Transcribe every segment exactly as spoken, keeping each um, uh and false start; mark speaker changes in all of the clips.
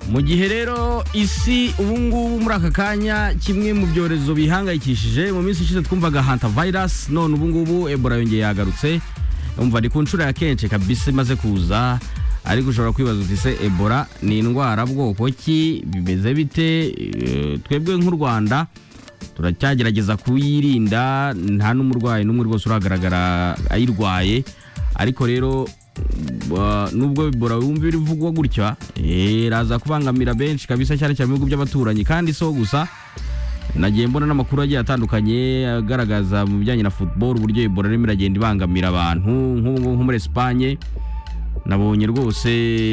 Speaker 1: mu gihe rero isi ubungubu muri aka kanya kimwe mu byorezo bihangayikishije mu minsi ishize twumvaga hantavirus, none ubungubu Ebola yongeye yagarutse. Umva ni ku nshuro ya kenshi kabisa imaze kuza, ariko ushobora kwibaza uti se Ebola ni indwara bwoko ki, bimeze bite? E, twebwe nk'u Rwanda turacyagerageza kuyirinda, nta n'umurwayi n'umwe rwose uragaragara ayirwaye, ariko rero Uh, nubwo Ebola wumva irivugwa gutya eh raza kubangamira benshi kabisa, cyane cyane mu bihugu by'abaturanyi. Kandi so gusa nagiye mbona n'amakuru agiye atandukanye agaragaza mu bijyanye na football uburyo Ebola irimo iragenda ibangamira abantu, nko muri Espagne nabonye rwose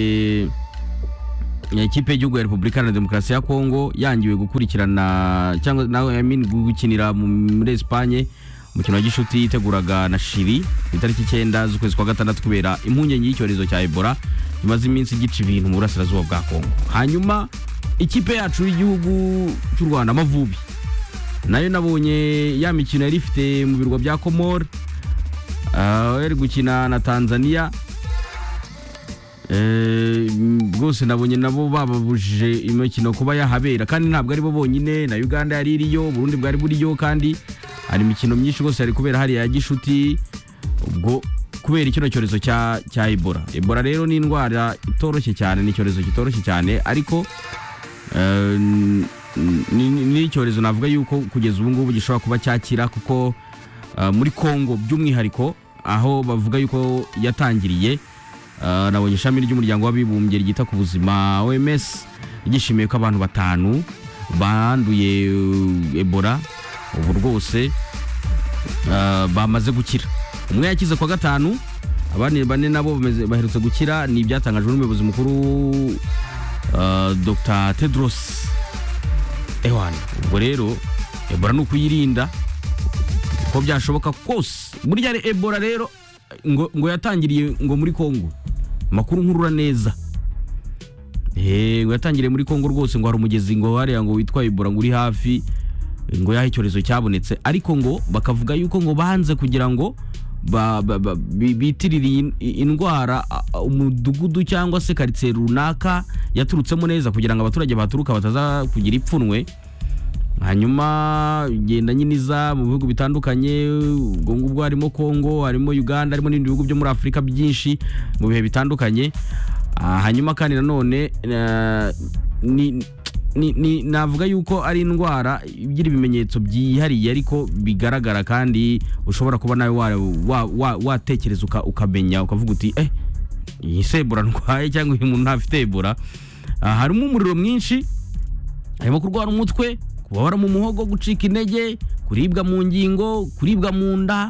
Speaker 1: ikipe y'igihugu ya Repubulika ya Demokarasi ya Kongo yangiwe gukurikirana cyangwa nawe I mean gukinira muri Espagne umukino wa gishuti yiteguraga na Chili ku itariki icyenda z'ukwezi kwa gatandatu kubera impungenge y'icyorezo cya Ebola imaze iminsi gica ibintu mu burasirazuba bwa Kongo. Hanyuma ikipe yacu y'igihugu cy'u Rwanda Amavubi nayo nabonye ya mikino yari ifite mu birwa bya Comore, uh, yari gukina na Tanzania. Eh rwose nabonye nabo bababujije imikino kuba yahabera, kandi ntabwo ari bo bonyine, na Uganda yari iriyo, Burundi bwari buriyo, kandi hari imikino myinshi rwose yari kubera hari ya gishuti ubwo kubera ikino cyorezo cya cya Ebola. Ebola rero ni indwara itoroshye cyane, ni cyorezo kitoroshye cyane, ariko uh, ni ni cyorezo navuga yuko kugeza ubu ngubu gishobora kuba cyakira, kuko uh, muri Kongo by'umwihariko aho bavuga yuko yatangiriye, uh, nabonye ishami ry'umuryango w'abibumbye ryita ku buzima O M S igishimiye ko abantu batanu banduye uh, Ebola ubu rwose uh, bamaze gukira. Umwe yakize kwa gatanu, abandi bane nabo baherutse gukira, ni ibyatangajwe n'umuyobozi mukuru uh, Doctor Tedros Ewan. Ubwo rero Ebola ni ukuyirinda ko byashoboka kose. Burya Ebola rero ngo, ngo yatangiriye ngo muri Kongo, makuru nkurura neza eh ngo yatangiriye muri Kongo rwose, ngo hari umugezi ngo hari ngo witwa Ebola ngo uri hafi ngo yaho icyorezo cyabonetse, ariko ngo bakavuga yuko ngo banze kugira ngo bitirire indwara umudugudu cyangwa se quartier runaka yaturutsemo neza, kugira ngo abaturage baturuka bataza kugira ipfunwe. Hanyuma genda nyiniza mu bihugu bitandukanye, ubwo ngubwo harimo Kongo, harimo Uganda, harimo n'ibindi bihugu byo muri Afrika byinshi mu bihe bitandukanye. Hanyuma kandi nanone ni ni, ni navuga yuko ari indwara igira ibimenyetso byihariye ariko bigaragara, kandi ushobora kuba nawe watekereza wa, wa, wa ukamenya ukavuga uti eh iyi Ebola ndwaye cyangwa uyu muntu ntafite Ebola. Uh, harimo umuriro mwinshi, harimo kurwara umutwe, kubabara mu muhogo, gucika intege, kuribwa mu ngingo, kuribwa mu nda,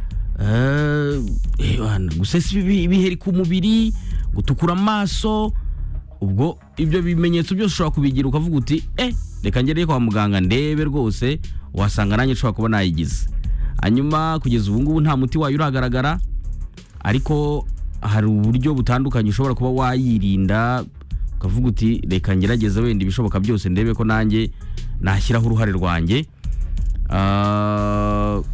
Speaker 1: eh uh, gusesa ibiheri ku mubiri, gutukura amaso. Ubwo ibyo bimenyetso byose ushobora kubigira ukavuga uti eh reka ngere kwa muganga ndebe rwose, wasanga nanjye ushobora kuba nayigize. Hanyuma kugeza ubu ngubu nta muti wayo uragaragara, ariko hari uburyo butandukanye ushobora kuba wayirinda, ukavuga uti reka ngerageze wenda ibishoboka byose ndebe ko nanjye nashyiraho uruhare rwanjye. Uh,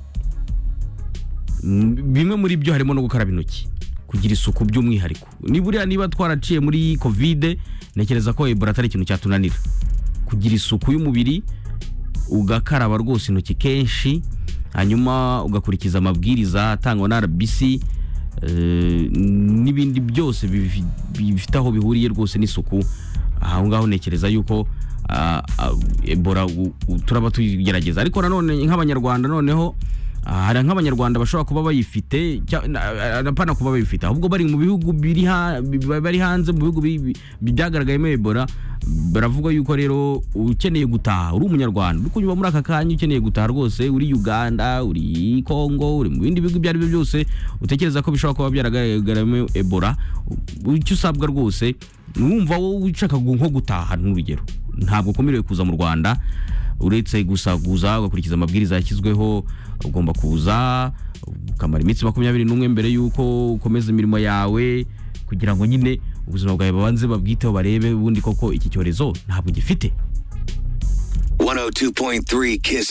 Speaker 1: bimwe muri byo harimo no gukaraba intoki, kugira isuku by'umwihariko. Niburiya niba twaraciye muri Covid, nekereza ko Ebola atari ikintu cyatunanira. Kugira isuku y'umubiri, ugakaraba rwose intoki kenshi, hanyuma ugakurikiza amabwiriza atangwa na R B C, uh, n'ibindi byose bifite aho bihuriye rwose n'isuku. Aho ngaho nekereza yuko uh, uh, Ebola uh, uh, turaba tugerageza. Ariko nanone nk'abanyarwanda noneho hari nk'abanyarwanda bashobora kuba bayifite, apana kuba bayifite ahubwo bari mu bihugu biri bari hanze, mu bihugu byagaragayemo Ebola. Baravuga yuko rero ukeneye gutaha uri umunyarwanda, uri kunyuma muri aka kanya ukeneye gutaha rwose, uri Uganda, uri Kongo, uri mu bindi bihugu byari byo byose utekereza ko bishobora kuba byaragaragayemo Ebola, icyo usabwa rwose numva wowe ushaka nko gutaha n'urugero, ntabwo ukomerewe kuza mu Rwanda, uretse gusa kuza ugakurikiza amabwiriza yashyizweho. Ugomba kuza ukamara iminsi makumyabiri n'umwe mbere yuko ukomeza imirimo yawe, kugira ngo nyine ubuzima bwawe babanze babwiteho, barebe ubundi koko iki cyorezo ntabwo gifite.
Speaker 2: one oh two point three Kiss